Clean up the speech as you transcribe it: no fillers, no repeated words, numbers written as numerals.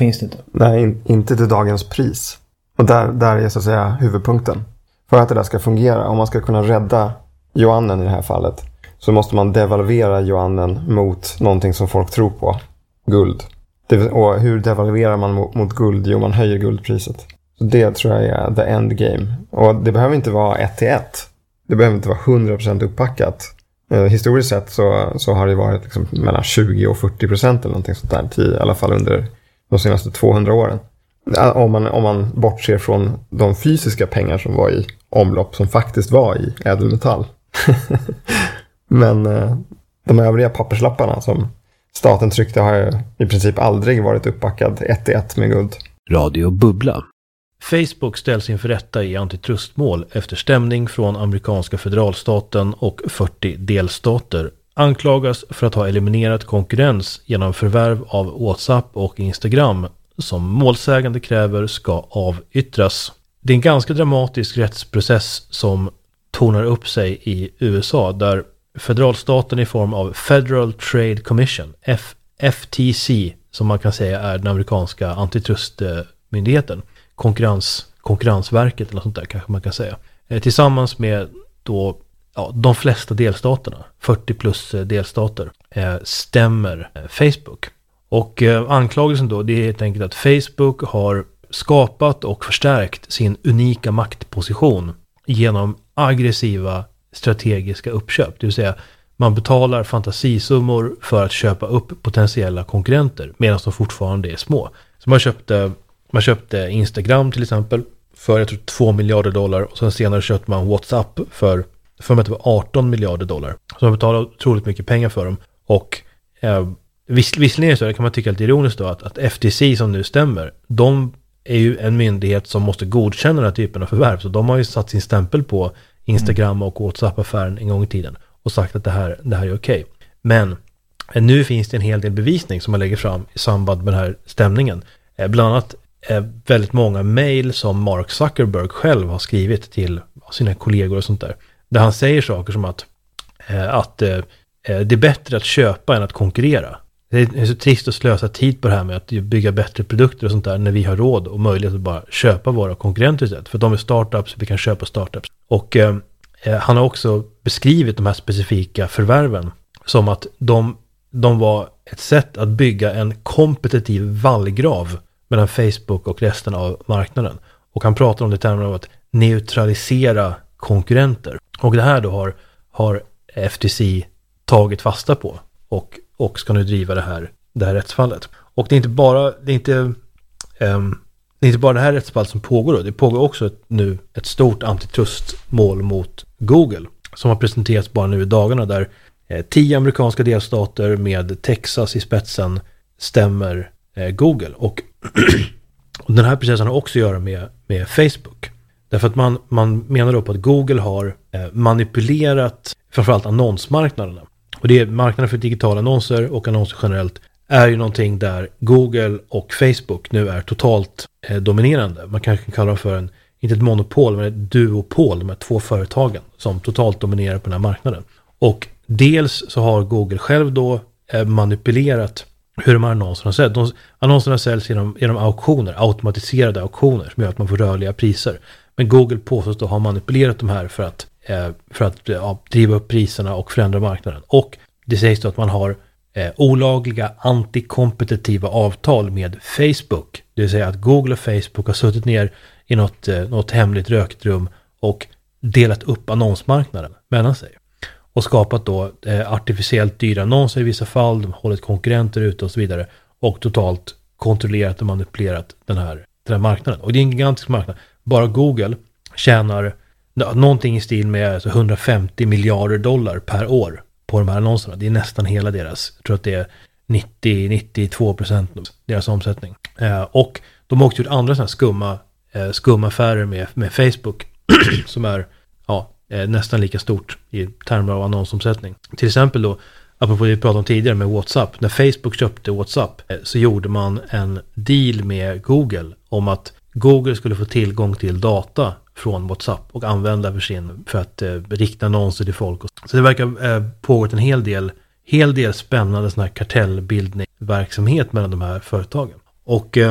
finns det inte. Nej, inte till dagens pris. Och där är så att säga huvudpunkten. För att det där ska fungera, om man ska kunna rädda yuanen i det här fallet, så måste man devalvera yuanen mot någonting som folk tror på. Guld. Och hur devalverar man mot guld? Jo, man höjer guldpriset. Så det tror jag är the end game. Och det behöver inte vara 1-1. Det behöver inte vara 100% uppackat. Historiskt sett så har det varit liksom mellan 20 och 40% eller någonting sånt där. I alla fall under de senaste 200 åren. Om man bortser från de fysiska pengar som var i omlopp, som faktiskt var i ädelmetall. Men de övriga papperslapparna som staten tryckte har i princip aldrig varit uppbackad 1-1 med guld. Radio Bubbla. Facebook ställs inför rätta i antitrustmål efter stämning från amerikanska federalstaten och 40 delstater. Anklagas för att ha eliminerat konkurrens genom förvärv av WhatsApp och Instagram som målsägande kräver ska avyttras. Det är en ganska dramatisk rättsprocess som tornar upp sig i USA, där federalstaten i form av Federal Trade Commission, FTC, som man kan säga är den amerikanska antitrustmyndigheten, konkurrensverket eller något sånt där kanske man kan säga, tillsammans med då, de flesta delstaterna, 40 plus delstater, stämmer Facebook. Och anklagelsen då, det är helt enkelt att Facebook har skapat och förstärkt sin unika maktposition genom aggressiva strategiska uppköp. Det vill säga man betalar fantasisummor för att köpa upp potentiella konkurrenter medan de fortfarande är små. Så man köpte Instagram till exempel för jag tror $2 miljarder, och sen senare köpte man WhatsApp för att det var $18 miljarder. Så man betalade otroligt mycket pengar för dem. Och visserligen så kan man tycka lite ironiskt då att FTC som nu stämmer, de är ju en myndighet som måste godkänna den här typen av förvärv. Så de har ju satt sin stämpel på Instagram och WhatsApp-affären en gång i tiden och sagt att det här är okej. Men nu finns det en hel del bevisning som man lägger fram i samband med den här stämningen. Bland annat väldigt många mejl som Mark Zuckerberg själv har skrivit till sina kollegor och sånt där. Där han säger saker som att det är bättre att köpa än att konkurrera. Det är så trist att slösa tid på det här med att bygga bättre produkter och sånt där när vi har råd och möjlighet att bara köpa våra konkurrenter istället. För de är startups, vi kan köpa startups. Och han har också beskrivit de här specifika förvärven som att de var ett sätt att bygga en kompetitiv vallgrav mellan Facebook och resten av marknaden. Och han pratar om det termer av att neutralisera konkurrenter. Och det här då har FTC tagit fasta på och ska nu driva det här rättsfallet. Och det är inte bara det här rättsfallet som pågår då. Det pågår också nu ett stort antitrustmål mot Google som har presenterats bara nu i dagarna, där 10 amerikanska delstater med Texas i spetsen stämmer Google. Och den här processen har också att göra med Facebook. Därför att man menar då på att Google har manipulerat framförallt annonsmarknaderna. Och det är marknaden för digitala annonser och annonser generellt är ju någonting där Google och Facebook nu är totalt dominerande. Man kanske kallar dem för inte ett monopol, men ett duopol, de här två företagen som totalt dominerar på den här marknaden. Och dels så har Google själv då manipulerat hur de här annonserna säljs. Annonserna säljs genom auktioner, automatiserade auktioner som gör att man får rörliga priser. Men Google påstås då ha manipulerat de här för att driva upp priserna och förändra marknaden. Och det sägs då att man har olagliga antikompetitiva avtal med Facebook. Det vill säga att Google och Facebook har suttit ner i något hemligt rökt rum och delat upp annonsmarknaden mellan sig. Och skapat då artificiellt dyra annonser i vissa fall, de har hållit konkurrenter ute och så vidare. Och totalt kontrollerat och manipulerat den här marknaden. Och det är en gigantisk marknad. Bara Google tjänar någonting i stil med $150 miljarder per år på de här annonserna. Det är nästan hela deras. Jag tror att det är 90-92% deras omsättning. Och de har också gjort andra sådana skumma affärer med Facebook som är nästan lika stort i termer av annonsomsättning. Till exempel då, apropå det vi pratade om tidigare med WhatsApp. När Facebook köpte WhatsApp så gjorde man en deal med Google om att Google skulle få tillgång till data från WhatsApp och använda för att rikta annonser till folk. Så det verkar pågått en hel del spännande sån här kartellbildningsverksamhet mellan de här företagen. Och